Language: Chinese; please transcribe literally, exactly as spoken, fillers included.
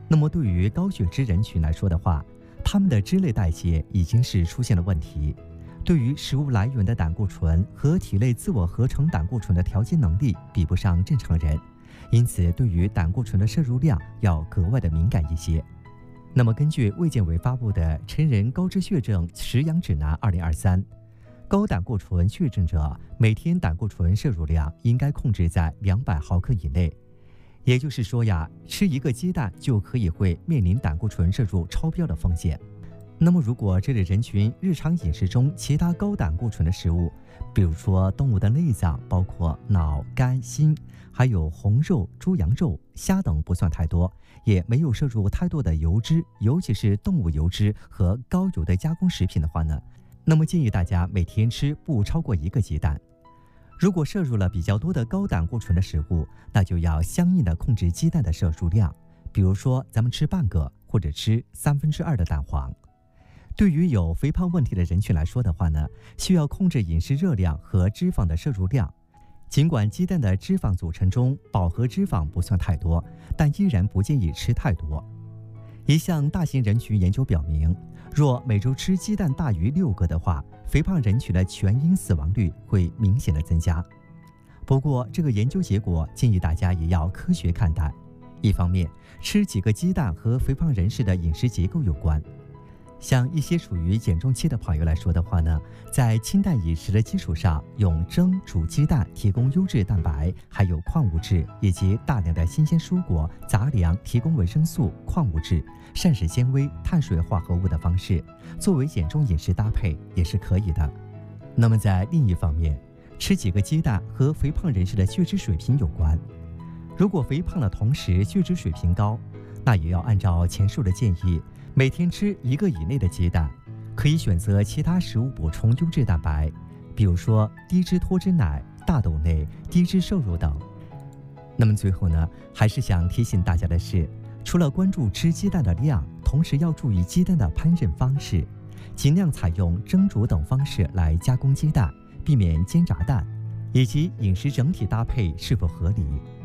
那么对于高血脂人群来说的话，他们的脂类代谢已经是出现了问题，对于食物来源的胆固醇和体内自我合成胆固醇的调节能力比不上正常人，因此对于胆固醇的摄入量要格外的敏感一些。那么根据卫健委发布的《成人高脂血症食养指南二零二三》，高胆固醇血症者每天胆固醇摄入量应该控制在两百毫克以内。也就是说呀，吃一个鸡蛋就可以会面临胆固醇摄入超标的风险。那么如果这类人群日常饮食中其他高胆固醇的食物，比如说动物的内脏，包括脑、肝、心，还有红肉、猪羊肉、虾等不算太多，也没有摄入太多的油脂，尤其是动物油脂和高油的加工食品的话呢，那么建议大家每天吃不超过一个鸡蛋。如果摄入了比较多的高胆固醇的食物，那就要相应的控制鸡蛋的摄入量，比如说咱们吃半个或者吃三分之二的蛋黄。对于有肥胖问题的人群来说的话呢，需要控制饮食热量和脂肪的摄入量。尽管鸡蛋的脂肪组成中饱和脂肪不算太多，但依然不建议吃太多。一项大型人群研究表明，若每周吃鸡蛋大于六个的话，肥胖人群的全因死亡率会明显的增加。不过这个研究结果建议大家也要科学看待，一方面吃几个鸡蛋和肥胖人士的饮食结构有关。像一些处于减重期的朋友来说的话呢，在清淡饮食的基础上，用蒸煮鸡蛋提供优质蛋白，还有矿物质，以及大量的新鲜蔬果、杂粮提供维生素、矿物质、膳食纤维、碳水化合物的方式，作为减重饮食搭配也是可以的。那么在另一方面，吃几个鸡蛋和肥胖人士的血脂水平有关。如果肥胖的同时血脂水平高，那也要按照前述的建议，每天吃一个以内的鸡蛋，可以选择其他食物补充优质蛋白，比如说低脂脱脂奶、大豆类、低脂瘦肉等。那么最后呢，还是想提醒大家的是，除了关注吃鸡蛋的量，同时要注意鸡蛋的烹饪方式，尽量采用蒸煮等方式来加工鸡蛋，避免煎炸蛋，以及饮食整体搭配是否合理。